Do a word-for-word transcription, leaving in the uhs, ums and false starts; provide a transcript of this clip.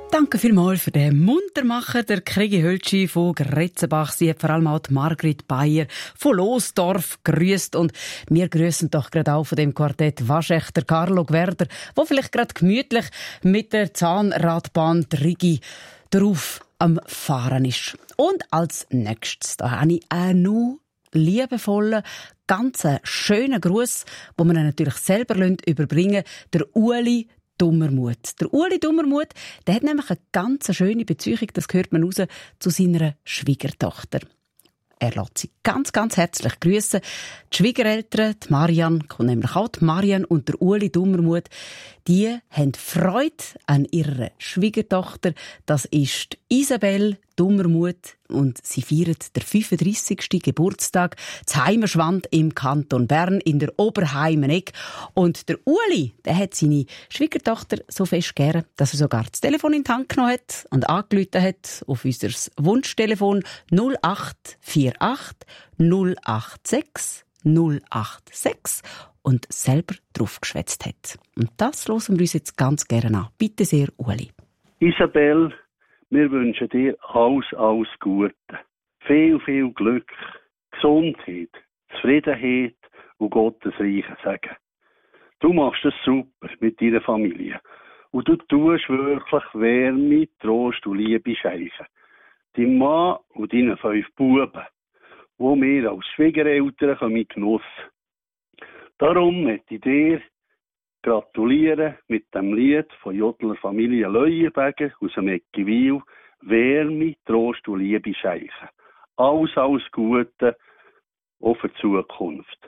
Danke vielmals für den Muntermacher, der Krigi Hölschi von Gretzenbach. Sie hat vor allem auch die Margrit Bayer von Losdorf grüßt. Und wir grüßen doch gerade auch von dem Quartett Waschechter Carlo Gwerder, wo vielleicht gerade gemütlich mit der Zahnradbahn Rigi drauf am Fahren ist. Und als nächstes, da habe ich einen noch liebevollen, ganz schönen Gruß, den wir natürlich selber überbringen lassen, der Ueli Dummermuth. Der Ueli Dummermuth, der hat nämlich eine ganz schöne Beziehung, das hört man raus, zu seiner Schwiegertochter. Er lässt sie ganz, ganz herzlich grüßen. Die Schwiegereltern, die Marianne, kommt nämlich auch die Marianne und der Ueli Dummermuth, die haben Freude an ihrer Schwiegertochter. Das ist Isabel Dummermuth und sie feiert den fünfunddreissigsten Geburtstag zu Heimerschwand im Kanton Bern in der Oberheimeneck. Und der Ueli, der hat seine Schwiegertochter so fest gern, dass er sogar das Telefon in die Hand genommen hat und angerufen hat auf unser Wunschtelefon null acht vier acht null acht sechs null acht sechs und selber drauf geschwätzt hat. Und das hören wir uns jetzt ganz gerne an. Bitte sehr, Ueli. Isabel, wir wünschen dir alles, alles Gute. Viel, viel Glück, Gesundheit, Zufriedenheit und Gottes reichen Segen. Du machst es super mit deiner Familie. Und du tust wirklich Wärme, Trost und Liebe schenken. Dein Mann und deinen fünf Buben, wo wir als Schwiegereltern mit Genuss. Darum möchte ich dir gratulieren mit dem Lied von Jodler Familie Leuenberger aus dem Eckiwil, Wärme, Trost und Liebe schenken. Alles, alles Gute, auch für die Zukunft.